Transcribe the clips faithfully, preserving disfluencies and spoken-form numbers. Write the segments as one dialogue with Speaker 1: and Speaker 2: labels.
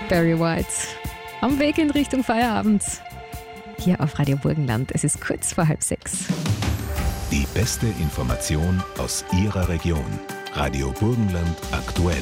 Speaker 1: Barry White. Am Weg in Richtung Feierabend. Hier auf Radio Burgenland. Es ist kurz vor halb sechs.
Speaker 2: Die beste Information aus Ihrer Region. Radio Burgenland aktuell.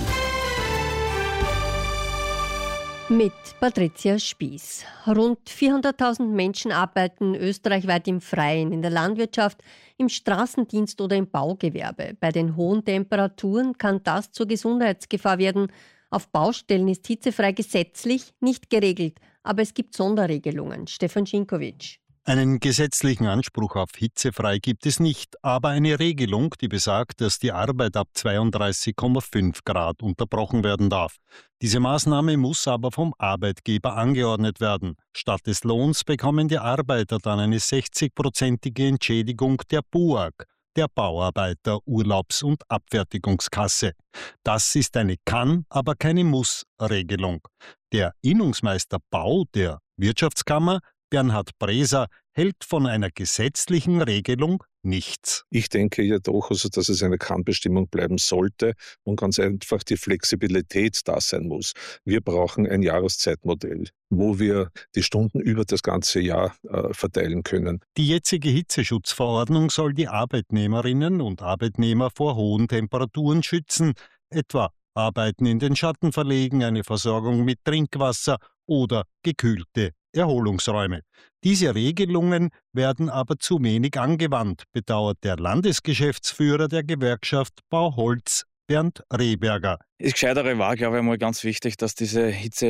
Speaker 3: Mit Patricia Spieß. Rund vierhunderttausend Menschen arbeiten österreichweit im Freien, in der Landwirtschaft, im Straßendienst oder im Baugewerbe. Bei den hohen Temperaturen kann das zur Gesundheitsgefahr werden. Auf Baustellen ist hitzefrei gesetzlich nicht geregelt, aber es gibt Sonderregelungen. Stefan Schinkowitsch.
Speaker 4: Einen gesetzlichen Anspruch auf hitzefrei gibt es nicht, aber eine Regelung, die besagt, dass die Arbeit ab zweiunddreißig Komma fünf Grad unterbrochen werden darf. Diese Maßnahme muss aber vom Arbeitgeber angeordnet werden. Statt des Lohns bekommen die Arbeiter dann eine sechzig-prozentige Entschädigung der B U A G, der Bauarbeiter Urlaubs- und Abfertigungskasse. Das ist eine Kann-, aber keine Muss-Regelung. Der Innungsmeister Bau der Wirtschaftskammer, Bernhard Breser, hält von einer gesetzlichen Regelung nichts.
Speaker 5: Ich denke ja doch, also, dass es eine Kannbestimmung bleiben sollte und ganz einfach die Flexibilität da sein muss. Wir brauchen ein Jahreszeitmodell, wo wir die Stunden über das ganze Jahr äh, verteilen können.
Speaker 4: Die jetzige Hitzeschutzverordnung soll die Arbeitnehmerinnen und Arbeitnehmer vor hohen Temperaturen schützen, etwa Arbeiten in den Schatten verlegen, eine Versorgung mit Trinkwasser oder gekühlte Erholungsräume. Diese Regelungen werden aber zu wenig angewandt, bedauert der Landesgeschäftsführer der Gewerkschaft Bauholz, Bernd Rehberger.
Speaker 6: Das Gescheitere war, glaube ich, einmal ganz wichtig, dass diese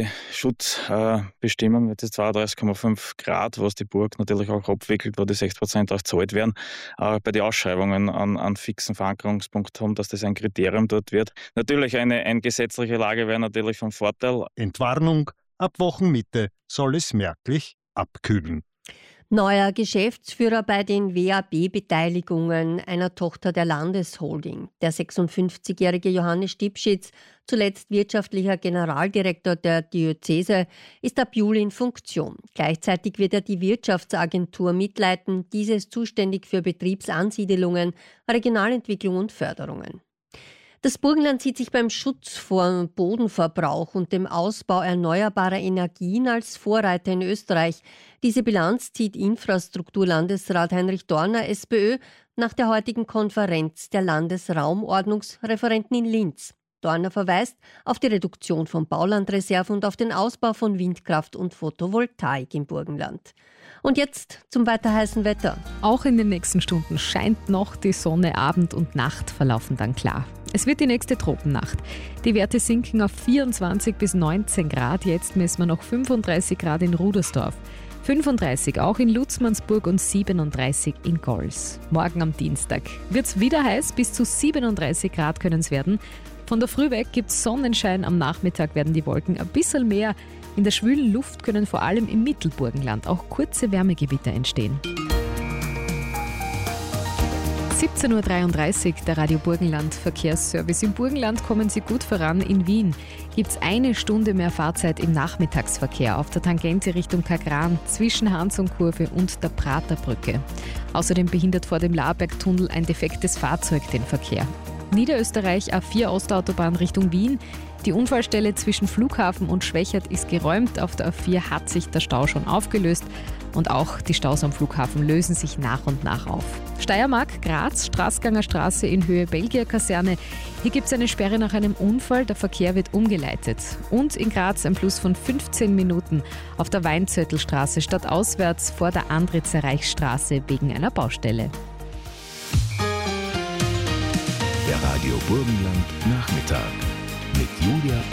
Speaker 6: Hitzeschutzbestimmung mit zweiunddreißig Komma fünf Grad, was die Burg natürlich auch abwickelt, wo die sechs Prozent auch gezahlt werden, äh, bei den Ausschreibungen an, an fixen Verankerungspunkt haben, dass das ein Kriterium dort wird. Natürlich eine, eine gesetzliche Lage wäre natürlich von Vorteil.
Speaker 4: Entwarnung: Ab Wochenmitte soll es merklich abkühlen.
Speaker 3: Neuer Geschäftsführer bei den W A B-Beteiligungen, einer Tochter der Landesholding. Der sechsundfünfzigjährige Johannes Stipschitz, zuletzt wirtschaftlicher Generaldirektor der Diözese, ist ab Juli in Funktion. Gleichzeitig wird er die Wirtschaftsagentur mitleiten. Diese ist zuständig für Betriebsansiedelungen, Regionalentwicklung und Förderungen. Das Burgenland sieht sich beim Schutz vor Bodenverbrauch und dem Ausbau erneuerbarer Energien als Vorreiter in Österreich. Diese Bilanz zieht Infrastrukturlandesrat Heinrich Dorner, SPÖ, nach der heutigen Konferenz der Landesraumordnungsreferenten in Linz. Dorner verweist auf die Reduktion von Baulandreserven und auf den Ausbau von Windkraft und Photovoltaik im Burgenland. Und jetzt zum weiter heißen Wetter.
Speaker 1: Auch in den nächsten Stunden scheint noch die Sonne. Abend und Nacht verlaufen dann klar. Es wird die nächste Tropennacht. Die Werte sinken auf vierundzwanzig bis neunzehn Grad. Jetzt messen wir noch fünfunddreißig Grad in Rudersdorf. fünfunddreißig auch in Lutzmannsburg und siebenunddreißig in Gols. Morgen am Dienstag wird es wieder heiß. Bis zu siebenunddreißig Grad können es werden. Von der Früh weg gibt es Sonnenschein. Am Nachmittag werden die Wolken ein bisschen mehr. In der schwülen Luft können vor allem im Mittelburgenland auch kurze Wärmegewitter entstehen. siebzehn Uhr dreiunddreißig, der Radio Burgenland Verkehrsservice. Im Burgenland kommen Sie gut voran. In Wien gibt es eine Stunde mehr Fahrzeit im Nachmittagsverkehr auf der Tangente Richtung Kagran zwischen Hansung-Kurve und der Praterbrücke. Außerdem behindert vor dem Laarbergtunnel ein defektes Fahrzeug den Verkehr. Niederösterreich A vier Ostautobahn Richtung Wien. Die Unfallstelle zwischen Flughafen und Schwächert ist geräumt. Auf der A vier hat sich der Stau schon aufgelöst und auch die Staus am Flughafen lösen sich nach und nach auf. Steiermark, Graz, Straßganger Straße in Höhe Belgier-Kaserne. Hier gibt es eine Sperre nach einem Unfall. Der Verkehr wird umgeleitet. Und in Graz ein Plus von fünfzehn Minuten auf der Weinzöttelstraße stadtauswärts vor der Andritzer Reichsstraße wegen einer Baustelle.
Speaker 2: Der Radio Burgenland Nachmittag mit Julia